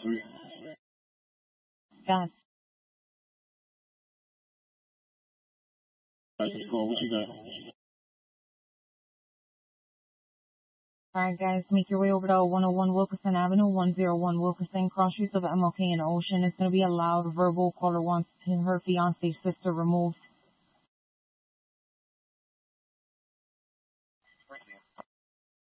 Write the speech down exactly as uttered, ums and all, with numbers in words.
three. Got. License four, what you got? Alright guys, make your way over to one oh one Wilkerson Avenue, one oh one Wilkerson, cross streets of M L K and Ocean. It's going to be a loud verbal. Caller wants her fiance's sister removed.